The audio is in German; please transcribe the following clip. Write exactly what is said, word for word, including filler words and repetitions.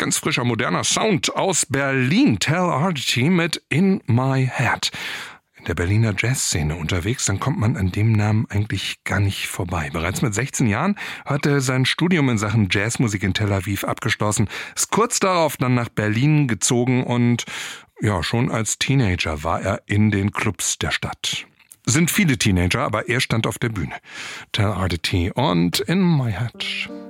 ganz frischer, moderner Sound aus Berlin. Tel Artie mit In My Head. In der Berliner Jazzszene unterwegs, dann kommt man an dem Namen eigentlich gar nicht vorbei. Bereits mit sechzehn Jahren hat er sein Studium in Sachen Jazzmusik in Tel Aviv abgeschlossen, ist kurz darauf dann nach Berlin gezogen und ja, schon als Teenager war er in den Clubs der Stadt. Sind viele Teenager, aber er stand auf der Bühne. Tel Artie und In My Head.